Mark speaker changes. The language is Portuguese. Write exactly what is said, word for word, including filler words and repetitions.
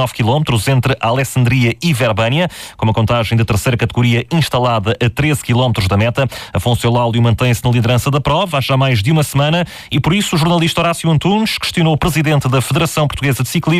Speaker 1: nove quilómetros entre Alessandria e Verbânia, com uma contagem da terceira categoria instalada a treze quilómetros da meta. Afonso Eulaúlio mantém-se na liderança da prova há já mais de uma semana e por isso o jornalista Horácio Antunes questionou o presidente da Federação Portuguesa de Ciclismo